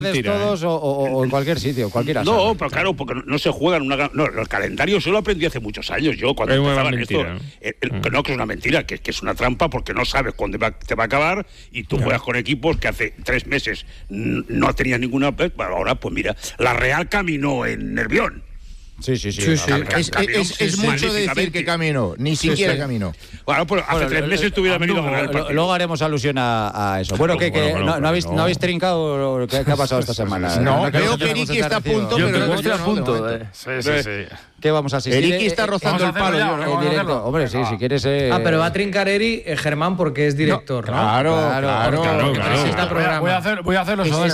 Mentira, todos o en cualquier sitio, cualquiera. No, sabe. pero claro, porque no se juegan no, el calendario yo lo aprendí hace muchos años. Yo cuando empezaba en esto, no, que es una mentira, que es una trampa porque no sabes cuándo te va a acabar y tú juegas con equipos que hace 3 meses no tenías ninguna. Bueno, ahora pues mira, la Real caminó en Nervión. Sí. Es mucho decir que caminó, ni siquiera caminó. Bueno, pues hace 3 meses tuviera venido a ganar el partido. Luego haremos alusión a eso. Bueno, ¿no habéis trincado? ¿Qué ha pasado esta semana? No, veo que Eriki está a punto, yo pero no estoy a punto. Sí. ¿Qué vamos a asistir? Eriki está rozando el palo. En directo. Hombre, sí, si quieres... pero va a trincar Eri, Germán, porque es director, ¿no? Claro. Presenta programa. Voy a hacer los honores.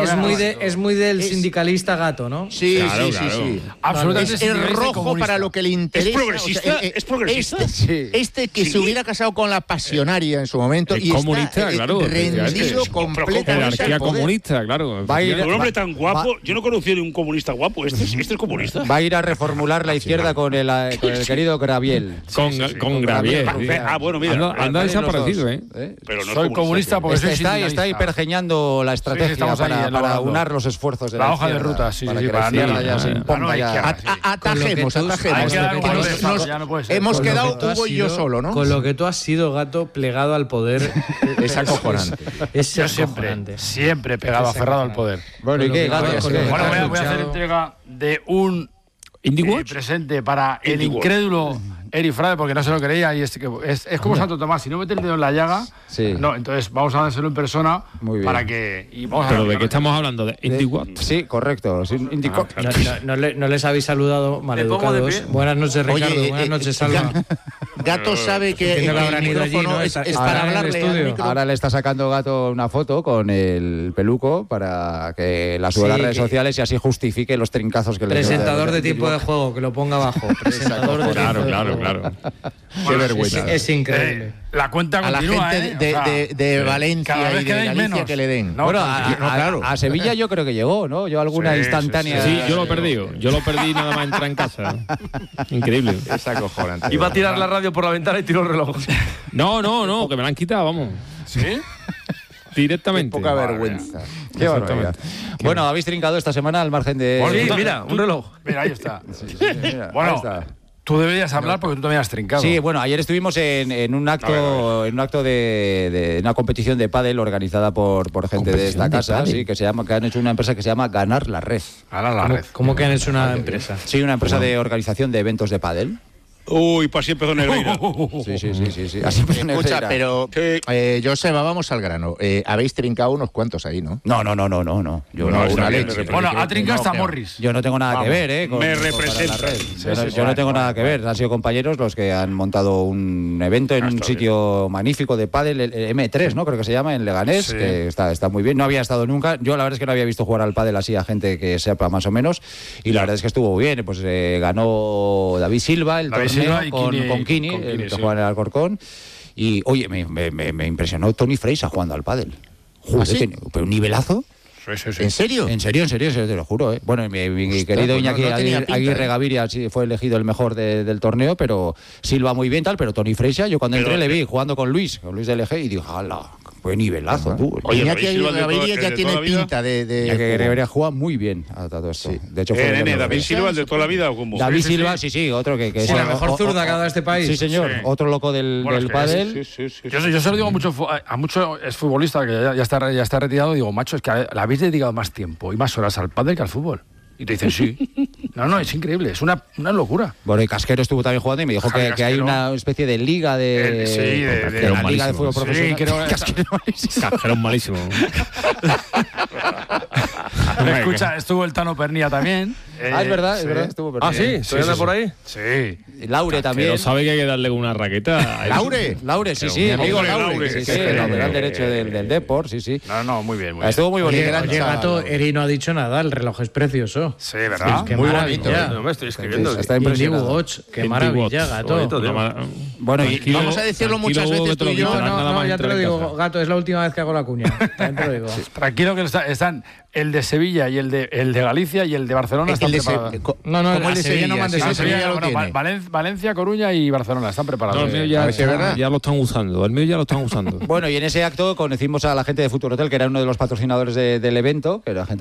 Es muy del sindicalista Gato, ¿no? Sí. Absolutamente. Es rojo para lo que le interesa. ¿Es progresista? ¿Es progresista? Este que se hubiera casado con la pasionaria en su momento y comunista, está claro. rendido completamente Jerarquía al poder. comunista, claro. Va a ir, Un hombre tan guapo, yo no conocí ni un comunista guapo. Este es comunista. Va a ir a reformular la izquierda con el querido Graviel. Con Graviel. Bueno, mira. Anda desaparecido, Pero no soy comunista porque soy Está sindicalista. pergeñando la estrategia estamos ahí para elaborando. unar los esfuerzos de la hoja de izquierda, ruta, sí, para sí, que la para izquierda no- ya se no, imponga no, ya. Atajemos. Hay que dar golpe de Estado, Nos ya no puede ser. hemos Con lo quedado que tú has Hugo y yo sido- solo, ¿no? Con lo que tú has sido, Gato, plegado al poder. Es acojonante. Es Yo acojonante. siempre pegado, aferrado al poder. Bueno, ¿y qué? Con lo que- Gato? con lo que- Bueno, voy a escuchado. hacer entrega de un Indie Watch. presente para el Indie Watch. incrédulo Eri Frade, porque no se lo creía, y es como Santo Tomás, si no mete el dedo en la llaga, Sí. no, entonces vamos a dárselo en persona Muy bien. para que... Y vamos a ¿Pero de ver, qué estamos hablando? ¿De Indie Watch? Sí, correcto. Sí, indicó. No les habéis saludado maleducados. Buenas noches, Ricardo. Oye, Buenas noches, Salva. Gato sabe que Que no le el habrán ido allí, micrófono ¿no? es Estarán para en el hablarle al estudio. micro. Ahora le está sacando Gato una foto con el peluco para que la suba a las Sí, redes que- sociales y así justifique los trincazos que le Presentador de tiempo de juego, que lo ponga abajo. Presentador de tiempo de juego. Claro. Qué vergüenza. Es increíble. la cuenta A la continúa, gente O sea, de Valencia cada vez y de quedáis Galicia menos. que le den. No, Bueno, claro. a Sevilla yo creo que llegó, ¿no? Yo alguna Sí, instantánea. Sí, yo lo he perdido. Yo lo perdí nada más entrar en casa. Increíble. Es acojonante. Iba a tirar la radio por la ventana y tiró el reloj. No, que me la han quitado, vamos. ¿Sí? Directamente. Poca vergüenza. Qué barbaridad. Bueno, habéis trincado esta semana al margen de. Sí, mira, un reloj. Mira, ahí está. Mira, Bueno, ahí está. tú deberías hablar porque tú también has trincado. Sí, bueno, ayer estuvimos en un acto, de una competición de pádel organizada por gente de esta casa, sí, que han hecho una empresa que se llama Ganar la Red. Ahora la red. ¿Cómo que han hecho una empresa? Sí, una empresa de organización de eventos de pádel. Uy, pues así empezó Negreira. Sí. Así empezó Escucha, Negreira. pero Sí. Joseba, vamos al grano. Habéis trincado unos cuantos ahí, ¿no? No. Yo No, no, una bien, leche. Bueno, ha trincado hasta No, Morris. yo no tengo nada que ver, con Me Ganar la representa. Red. Sí, Yo no tengo nada que ver. Han sido compañeros los que han montado un evento en un está sitio magnífico de pádel, el M3, ¿no? Creo que se llama, en Leganés, Sí. que está muy bien. No había estado nunca. Yo la verdad es que no había visto jugar al pádel así a gente que sepa más o menos. Y la verdad es que estuvo bien. Pues ganó David Silva el David torneo Silva y con Kini, con Kini, que sí. juega en el Alcorcón. Y, oye, me impresionó Tony Freisa jugando al pádel. Joder, sí? pero un nivelazo. ¿En serio? En serio, te lo juro. Bueno, mi querido pues Iñaki no tenía pinta, Aguirre Gaviria sí fue elegido el mejor del torneo, pero Silva muy bien tal, pero Tony Freisa, yo cuando entré le vi jugando con Luis de LG y digo, ¡hala! Buen nivelazo, tú. Oye, Iñaki David Silva de Gaviria toda- ya de tiene toda la vida. pinta de Iñaki Gaviria juega muy bien a todo esto. Sí. De hecho, fue Nene, el David Silva, el de toda la vida o cómo? David Sí, Silva, sí, otro que Sí, es la mejor zurda que ha dado este país. Sí, señor, Sí. otro loco del Bueno, es que pádel. Sí. Yo se lo digo a muchos exfutbolistas que ya está retirado, digo, macho, es que le habéis dedicado más tiempo y más horas al pádel que al fútbol. Y te dicen, sí. No, es increíble, es una locura. Bueno, y Casquero estuvo también jugando y me dijo Javi que hay Casquero. una especie de liga de... Sí, de la liga de malísimo. fútbol Sí, profesional. creo que- Casquero malísimo. Casquero malísimo. Escucha, estuvo el Tano Pernía también. Es verdad, sí. estuvo perfecto. Ah, sí, ¿se anda por ahí? Sí. Laure también. Pero sabe que hay que darle una raqueta. ¿Laure? Sí, amigo hombre, Laure. Laure, Sí, que sí, es el fenómeno. lateral derecho del Depor, sí. No, muy bien, muy bien. Estuvo muy bonito. Oye, Gato, Eri no ha dicho nada, el reloj es precioso. Sí, ¿verdad? Qué Muy maravilla. No me estoy escribiendo. Está Indie impresionado. Watch, qué maravilla, Gato. Bonito, tío. Bueno, y Vamos a decirlo muchas veces tú y yo, No, ya te lo digo, Gato, es la última vez que hago la cuña. También te lo digo. Tranquilo que están el de Sevilla y el de Galicia y el de Barcelona están preparados. No, ¿Cómo el de Sevilla no Sevilla? mandes Sí, a Sevilla Sevilla, lo bueno, tiene. Valencia, Coruña y Barcelona están preparados. No, el mío A ver si es verdad. ya lo están usando. El mío ya lo están usando. bueno, y en ese acto conocimos a la gente de Futuro Hotel, que era uno de los patrocinadores del evento, que era gente